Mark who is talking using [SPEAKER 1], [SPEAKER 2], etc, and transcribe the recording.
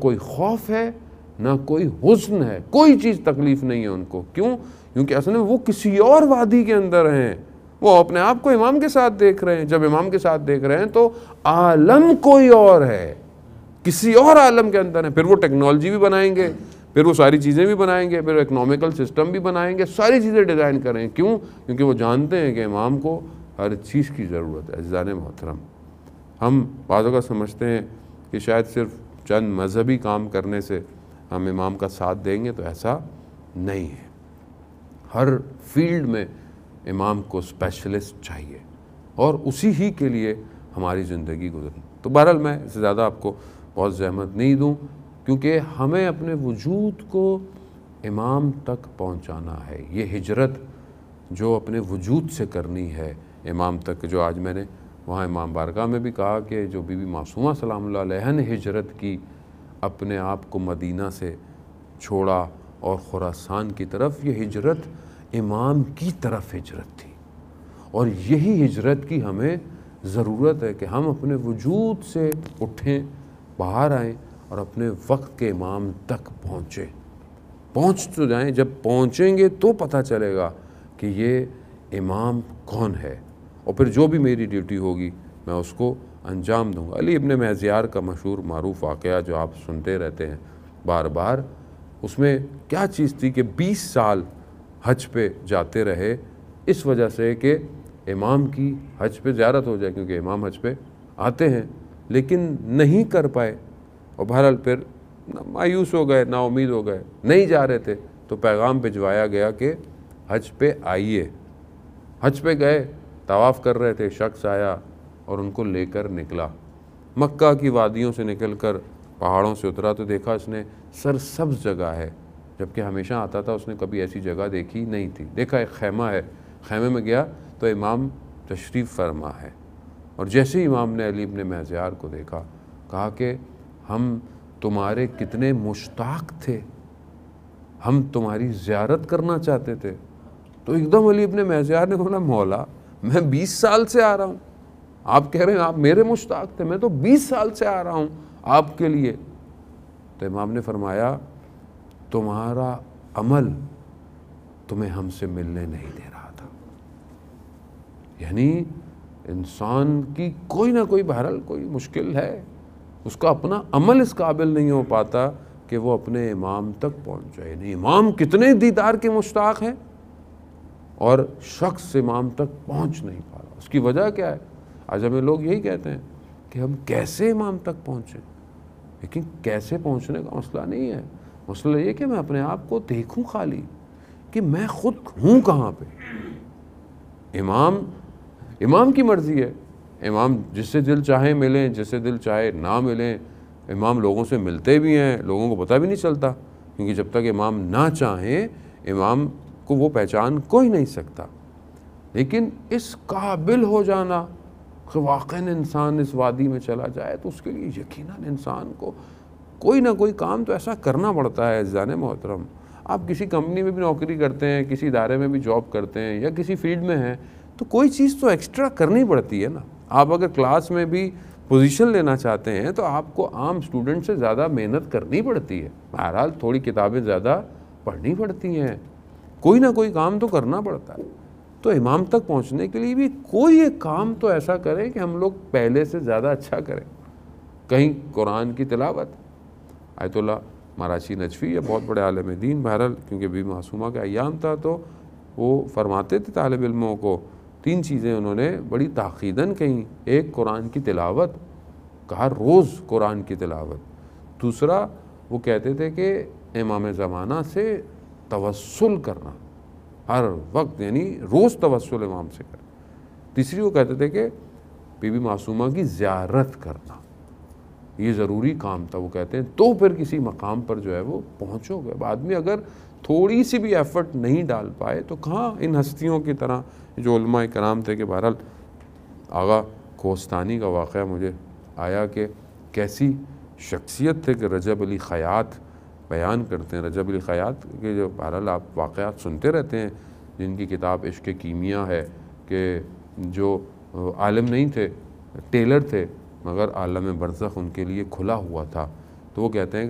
[SPEAKER 1] کوئی خوف ہے نہ کوئی حزن ہے، کوئی چیز تکلیف نہیں ہے ان کو. کیوں؟ کیونکہ اصل میں وہ کسی اور وادی کے اندر ہیں. وہ اپنے آپ کو امام کے ساتھ دیکھ رہے ہیں. جب امام کے ساتھ دیکھ رہے ہیں تو عالم کوئی اور ہے، کسی اور عالم کے اندر ہے. پھر وہ ٹیکنالوجی بھی بنائیں گے، پھر وہ ساری چیزیں بھی بنائیں گے، پھر اکنامیکل سسٹم بھی بنائیں گے، ساری چیزیں ڈیزائن کریں. کیوں؟ کیونکہ وہ جانتے ہیں کہ امام کو ہر چیز کی ضرورت ہے. عزیزان محترم، ہم بعض اوقات سمجھتے ہیں کہ شاید صرف چند مذہبی کام کرنے سے ہم امام کا ساتھ دیں گے، تو ایسا نہیں ہے. ہر فیلڈ میں امام کو اسپیشلسٹ چاہیے اور اسی ہی کے لیے ہماری زندگی گزرنی. تو بہرحال میں اس سے زیادہ آپ کو بہت زحمت نہیں دوں، کیونکہ ہمیں اپنے وجود کو امام تک پہنچانا ہے. یہ ہجرت جو اپنے وجود سے کرنی ہے امام تک، جو آج میں نے وہاں امام بارگاہ میں بھی کہا کہ جو بی بی معصومہ سلام اللہ علیہ نے ہجرت کی، اپنے آپ کو مدینہ سے چھوڑا اور خراسان کی طرف، یہ ہجرت امام کی طرف ہجرت تھی. اور یہی ہجرت کی ہمیں ضرورت ہے کہ ہم اپنے وجود سے اٹھیں، باہر آئیں اور اپنے وقت کے امام تک پہنچیں. پہنچ تو جائیں، جب پہنچیں گے تو پتہ چلے گا کہ یہ امام کون ہے، اور پھر جو بھی میری ڈیوٹی ہوگی میں اس کو انجام دوں گا. علی ابن معیار کا مشہور معروف واقعہ جو آپ سنتے رہتے ہیں بار بار، اس میں کیا چیز تھی کہ 20 سال حج پہ جاتے رہے اس وجہ سے کہ امام کی حج پہ زیارت ہو جائے، کیونکہ امام حج پہ آتے ہیں، لیکن نہیں کر پائے. اور بہرحال پھر مایوس ہو گئے، نا امید ہو گئے، نہیں جا رہے تھے. تو پیغام بھجوایا گیا کہ حج پہ آئیے. حج پہ گئے، طواف کر رہے تھے، شخص آیا اور ان کو لے کر نکلا. مکہ کی وادیوں سے نکل کر پہاڑوں سے اترا تو دیکھا اس نے سرسبز جگہ ہے، جبکہ ہمیشہ آتا تھا اس نے کبھی ایسی جگہ دیکھی نہیں تھی. دیکھا ایک خیمہ ہے، خیمے میں گیا تو امام تشریف فرما ہے. اور جیسے ہی امام نے علی ابن معیار کو دیکھا، کہا کہ ہم تمہارے کتنے مشتاق تھے، ہم تمہاری زیارت کرنا چاہتے تھے. تو ایک دم علی ابن معیار نے بولا، مولا میں 20 سال سے آ رہا ہوں، آپ کہہ رہے ہیں آپ میرے مشتاق تھے، میں تو 20 سال سے آ رہا ہوں آپ کے لیے. تو امام نے فرمایا، تمہارا عمل تمہیں ہم سے ملنے نہیں دے رہا تھا. یعنی انسان کی کوئی نہ کوئی بہرحال کوئی مشکل ہے، اس کا اپنا عمل اس قابل نہیں ہو پاتا کہ وہ اپنے امام تک پہنچ جائے. نہیں، امام کتنے دیدار کے مشتاق ہیں اور شخص امام تک پہنچ نہیں پا رہا. اس کی وجہ کیا ہے؟ آج ہمیں لوگ یہی کہتے ہیں کہ ہم کیسے امام تک پہنچیں، لیکن کیسے پہنچنے کا مسئلہ نہیں ہے. مسئلہ یہ کہ میں اپنے آپ کو دیکھوں خالی کہ میں خود ہوں کہاں پہ. امام کی مرضی ہے. امام جس سے دل چاہے ملیں، جس سے دل چاہے نہ ملیں. امام لوگوں سے ملتے بھی ہیں، لوگوں کو پتہ بھی نہیں چلتا، کیونکہ جب تک امام نہ چاہیں امام کو وہ پہچان کوئی نہیں سکتا. لیکن اس قابل ہو جانا کہ واقعاً انسان اس وادی میں چلا جائے، تو اس کے لیے یقیناً انسان کو کوئی نہ کوئی کام تو ایسا کرنا پڑتا ہے. عزیزان محترم، آپ کسی کمپنی میں بھی نوکری کرتے ہیں، کسی ادارے میں بھی جاب کرتے ہیں، یا کسی فیلڈ میں ہیں، تو کوئی چیز تو ایکسٹرا کرنی پڑتی ہے نا. آپ اگر کلاس میں بھی پوزیشن لینا چاہتے ہیں تو آپ کو عام اسٹوڈنٹ سے زیادہ محنت کرنی پڑتی ہے. بہرحال تھوڑی کتابیں زیادہ پڑھنی پڑتی ہیں، کوئی نہ کوئی کام تو کرنا پڑتا ہے. تو امام تک پہنچنے کے لیے بھی کوئی ایک کام تو ایسا کریں کہ ہم لوگ پہلے سے زیادہ اچھا کریں. کہیں قرآن کی تلاوت. آیت اللہ مراچی نجفی، یہ بہت بڑے عالم دین، بہرحال کیونکہ بی معصومہ کا ایام تھا تو وہ فرماتے تھے طالب علموں کو 3 چیزیں انہوں نے بڑی تاکیداً کہیں. ایک، قرآن کی تلاوت، کہا روز قرآن کی تلاوت. دوسرا، وہ کہتے تھے کہ امام زمانہ سے توسل کرنا ہر وقت، یعنی روز توسل امام سے کرنا. تیسری، وہ کہتے تھے کہ بی بی معصومہ کی زیارت کرنا، یہ ضروری کام تھا. وہ کہتے ہیں تو پھر کسی مقام پر جو ہے وہ پہنچو گے. بعد میں اگر تھوڑی سی بھی ایفرٹ نہیں ڈال پائے تو کہاں ان ہستیوں کی طرح جو علماء کرام تھے. کہ بہرحال آغا کوہستانی کا واقعہ مجھے آیا کہ کیسی شخصیت تھے کہ رجب علی خیاط بیان کرتے ہیں. رجب علی خیاط کے جو بہرحال آپ واقعات سنتے رہتے ہیں، جن کی کتاب عشق کیمیا ہے، کہ جو عالم نہیں تھے، ٹیلر تھے، مگر عالم برزخ ان کے لیے کھلا ہوا تھا. تو وہ کہتے ہیں